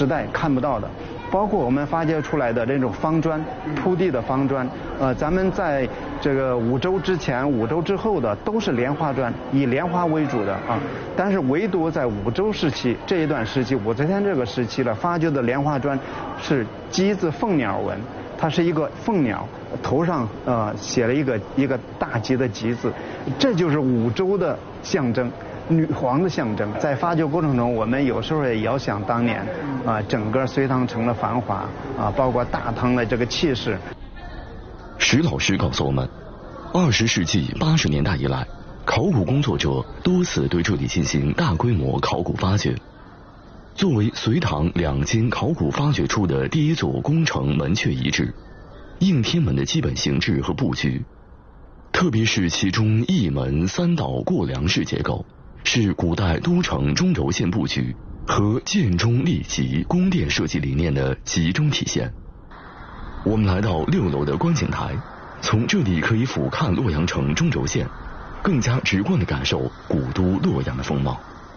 时代看不到的。包括我们发掘出来的这种方砖，铺地的方砖，咱们在这个5周之前、5周之后的都是莲花砖，以莲花为主的啊。但是唯独在5周时期这一段时期，武则天这个时期了，发掘的莲花砖是鸡字凤鸟纹，它是一个凤鸟，头上写了一个大吉的吉字，这就是5周的象征。女皇的象征，在发掘过程中，我们有时候也遥想当年，整个隋唐城的繁华，包括大唐的这个气势。 石老师告诉我们，20世纪80年代以来，考古工作者多次对这里进行大规模考古发掘。作为隋唐2间考古发掘出的第一座宫城门阙遗址，应天门的基本形制和布局，特别是其中一门3道过梁式结构，是古代都城中轴线布局和建中立级宫殿设计理念的集中体现。我们来到6楼的观景台，从这里可以俯瞰洛阳城中轴线，更加直观地感受古都洛阳的风貌。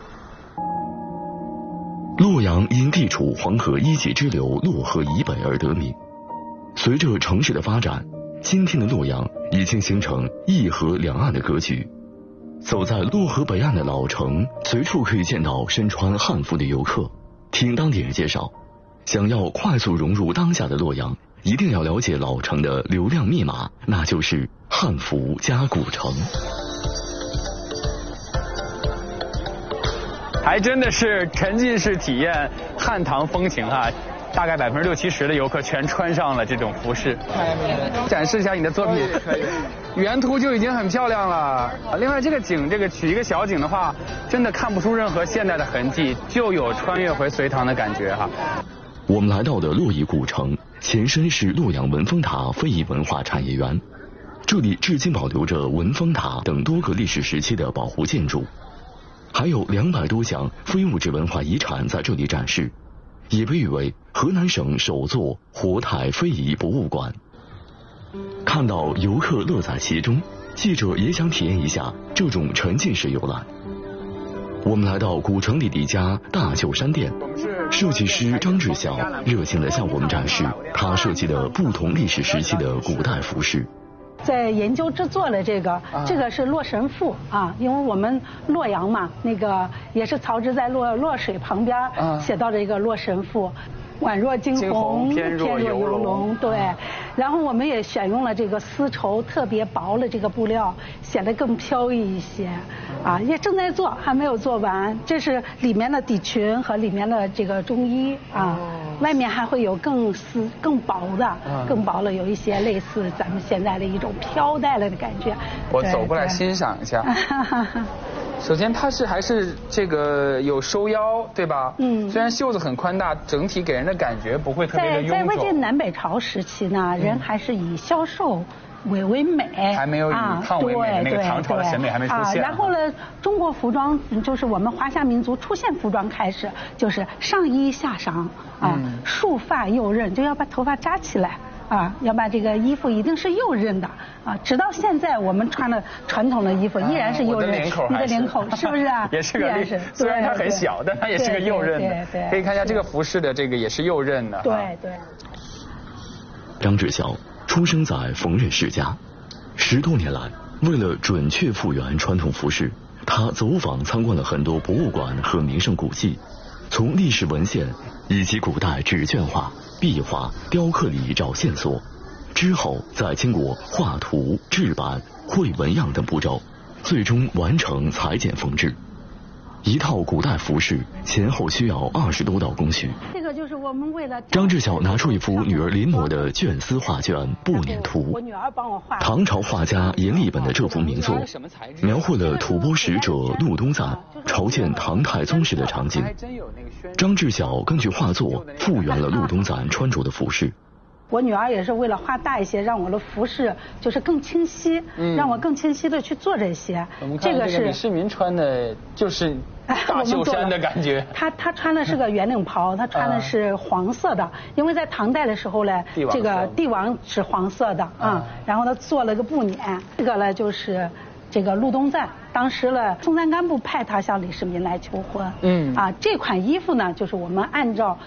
洛阳因地处黄河一级支流洛河以北而得名。随着城市的发展，今天的洛阳已经形成一河两岸的格局。走在洛河北岸的老城，随处可以见到身穿汉服的游客。听当地人介绍，想要快速融入当下的洛阳，一定要了解老城的流量密码，那就是汉服加古城。 还真的是沉浸式体验汉唐风情哈。大概60-70%的游客全穿上了这种服饰。展示一下你的作品，原图就已经很漂亮了。另外这个景，取一个小景的话，真的看不出任何现代的痕迹，就有穿越回隋唐的感觉哈。 我们来到的洛邑古城，前身是洛阳文峰塔非遗文化产业园，这里至今保留着文峰塔等多个历史时期的保护建筑，还有200多项非物质文化遗产在这里展示。也被誉为河南省首座活态非遗博物馆。看到游客乐在其中，记者也想体验一下这种沉浸式游览。我们来到古城里的一家大旧衫店，设计师张志晓热情地向我们展示他设计的不同历史时期的古代服饰。 在研究制作了这个是洛神赋啊，因为我们洛阳嘛，那个也是曹植在洛水旁边写到这个洛神赋，宛若惊鸿，翩若游龙，对。然后我们也选用了这个丝绸特别薄的这个布料，显得更飘逸一些啊，也正在做，还没有做完。这是里面的底裙和里面的这个中衣啊。外面还会有更薄的，有一些类似咱们现在的一种飘带了的感觉。 我走过来欣赏一下。首先它还是这个有收腰，对吧？虽然袖子很宽大，整体给人的感觉不会特别的臃肿。在魏晋南北朝时期呢，人还是以消瘦为美，还没有以胖为美的那个唐朝的审美还没出现。 然后呢，中国服装就是我们华夏民族出现服装开始，就是上衣下裳啊，束发右衽，就要把头发扎起来啊，要把这个衣服一定是右衽的啊。直到现在我们穿的传统的衣服依然是右衽，你的领口是不是啊？ 也是个领，虽然它很小，但它也是个右衽的。可以看一下这个服饰的这个也是右衽的。 对。 张志晓出生在缝纫世家，10多年来，为了准确复原传统服饰，他走访参观了很多博物馆和名胜古迹，从历史文献以及古代纸卷画、壁画、雕刻里找线索，之后再经过画图、制版、绘纹样等步骤，最终完成裁剪缝制。一套古代服饰前后需要20多道工序。 这个就是我们为了张志晓拿出一幅女儿临摹的绢丝画卷《步辇图》， 我女儿帮我画。 唐朝画家阎立本的这幅名作，描绘了吐蕃使者陆东赞朝见唐太宗时的场景。张志晓根据画作复原了陆东赞穿着的服饰。 我女儿也是为了画大一些，让我的服饰就是更清晰，让我更清晰的去做这些。 我们看这个李世民穿的就是大袖衫的感觉。 他穿的是个圆领袍，他穿的是黄色的，因为在唐代的时候呢，这个帝王是黄色的啊。然后他做了个步辇，这个呢就是这个陆东赞，当时呢松赞干布派他向李世民来求婚。这款衣服呢就是我们按照